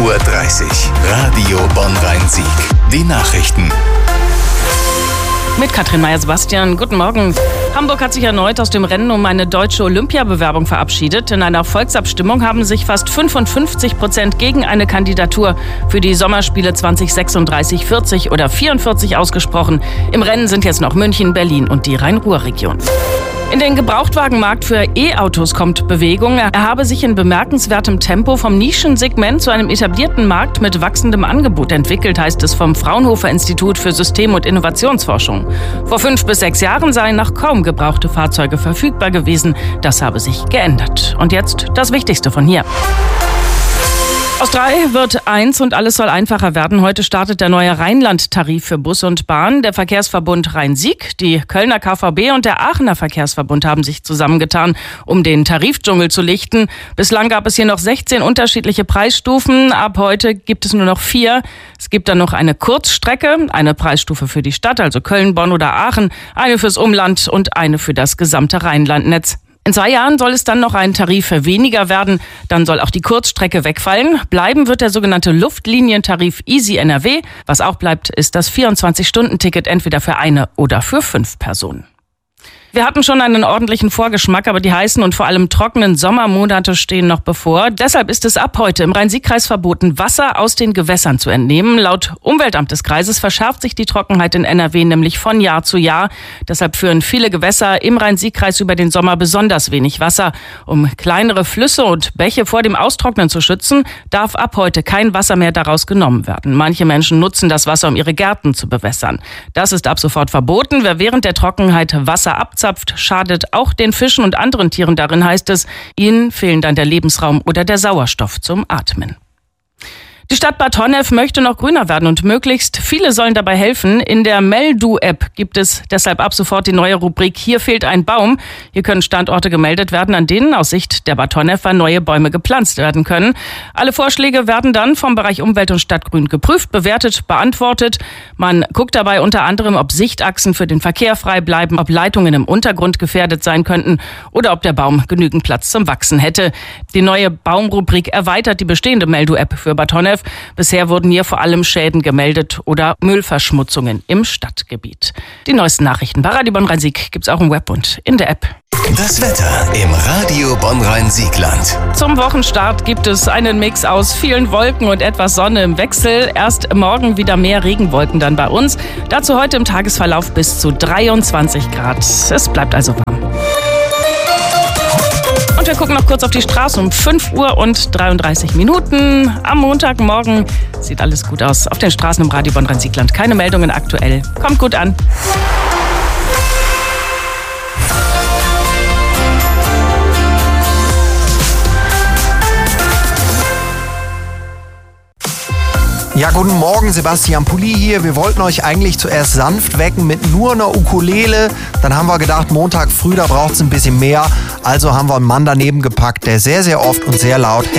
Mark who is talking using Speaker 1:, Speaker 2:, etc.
Speaker 1: Uhr. Radio Bonn-Rhein-Sieg. Die Nachrichten.
Speaker 2: Mit Katrin Meyer-Sebastian, guten Morgen. Hamburg hat sich erneut aus dem Rennen um eine deutsche Olympiabewerbung verabschiedet. In einer Volksabstimmung haben sich fast 55% gegen eine Kandidatur für die Sommerspiele 2036, 40 oder 44 ausgesprochen. Im Rennen sind jetzt noch München, Berlin und die Rhein-Ruhr-Region. In den Gebrauchtwagenmarkt für E-Autos kommt Bewegung. Er habe sich in bemerkenswertem Tempo vom Nischensegment zu einem etablierten Markt mit wachsendem Angebot entwickelt, heißt es vom Fraunhofer Institut für System- und Innovationsforschung. Vor 5 bis 6 Jahren seien noch kaum gebrauchte Fahrzeuge verfügbar gewesen. Das habe sich geändert. Und jetzt das Wichtigste von hier. Aus 3 wird 1 und alles soll einfacher werden. Heute startet der neue Rheinland-Tarif für Bus und Bahn. Der Verkehrsverbund Rhein-Sieg, die Kölner KVB und der Aachener Verkehrsverbund haben sich zusammengetan, um den Tarifdschungel zu lichten. Bislang gab es hier noch 16 unterschiedliche Preisstufen. Ab heute gibt es nur noch 4. Es gibt dann noch eine Kurzstrecke, eine Preisstufe für die Stadt, also Köln, Bonn oder Aachen, eine fürs Umland und eine für das gesamte Rheinlandnetz. In 2 Jahren soll es dann noch ein Tarif für weniger werden. Dann soll auch die Kurzstrecke wegfallen. Bleiben wird der sogenannte Luftlinientarif Easy NRW. Was auch bleibt, ist das 24-Stunden-Ticket entweder für eine oder für 5 Personen. Wir hatten schon einen ordentlichen Vorgeschmack, aber die heißen und vor allem trockenen Sommermonate stehen noch bevor. Deshalb ist es ab heute im Rhein-Sieg-Kreis verboten, Wasser aus den Gewässern zu entnehmen. Laut Umweltamt des Kreises verschärft sich die Trockenheit in NRW nämlich von Jahr zu Jahr. Deshalb führen viele Gewässer im Rhein-Sieg-Kreis über den Sommer besonders wenig Wasser. Um kleinere Flüsse und Bäche vor dem Austrocknen zu schützen, darf ab heute kein Wasser mehr daraus genommen werden. Manche Menschen nutzen das Wasser, um ihre Gärten zu bewässern. Das ist ab sofort verboten. Wer während der Trockenheit Wasser abzapft, schadet auch den Fischen und anderen Tieren darin, heißt es. Ihnen fehlen dann der Lebensraum oder der Sauerstoff zum Atmen. Die Stadt Bad Honnef möchte noch grüner werden und möglichst viele sollen dabei helfen. In der Meldu-App gibt es deshalb ab sofort die neue Rubrik Hier fehlt ein Baum. Hier können Standorte gemeldet werden, an denen aus Sicht der Bad Honnefer neue Bäume gepflanzt werden können. Alle Vorschläge werden dann vom Bereich Umwelt und Stadtgrün geprüft, bewertet, beantwortet. Man guckt dabei unter anderem, ob Sichtachsen für den Verkehr frei bleiben, ob Leitungen im Untergrund gefährdet sein könnten oder ob der Baum genügend Platz zum Wachsen hätte. Die neue Baumrubrik erweitert die bestehende Meldu-App für Bad Honnef. Bisher wurden hier vor allem Schäden gemeldet oder Müllverschmutzungen im Stadtgebiet. Die neuesten Nachrichten bei Radio Bonn-Rhein-Sieg gibt's auch im Web und in der App.
Speaker 1: Das Wetter im Radio Bonn-Rhein-Siegland.
Speaker 2: Zum Wochenstart gibt es einen Mix aus vielen Wolken und etwas Sonne im Wechsel. Erst morgen wieder mehr Regenwolken dann bei uns. Dazu heute im Tagesverlauf bis zu 23 Grad. Es bleibt also warm. Und wir gucken noch kurz auf die Straße um 5 Uhr und 33 Minuten. Am Montagmorgen sieht alles gut aus. Auf den Straßen im Radio Bonn-Rhein-Siegland keine Meldungen aktuell. Kommt gut an.
Speaker 3: Ja, guten Morgen, Sebastian Pulli hier. Wir wollten euch eigentlich zuerst sanft wecken mit nur einer Ukulele. Dann haben wir gedacht, Montag früh, da braucht es ein bisschen mehr. Also haben wir einen Mann daneben gepackt, der sehr, sehr oft und sehr laut